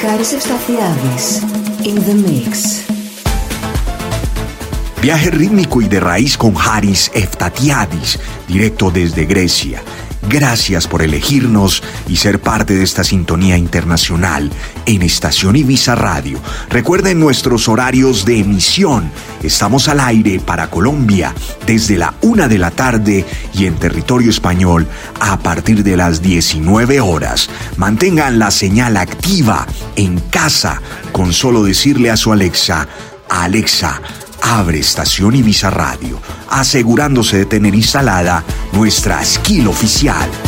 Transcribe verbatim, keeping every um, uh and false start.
Haris Eustachiadis in the mix. Viaje rítmico y de raíz con Haris Eustachiadis, directo desde Grecia. Gracias por elegirnos y ser parte de esta sintonía internacional en Estación Ibiza Radio. Recuerden nuestros horarios de emisión. Estamos al aire para Colombia desde la una de la tarde y en territorio español a partir de las diecinueve horas. Mantengan la señal activa en casa con solo decirle a su Alexa: Alexa, abre Estación Ibiza Radio, asegurándose de tener instalada nuestra skill oficial.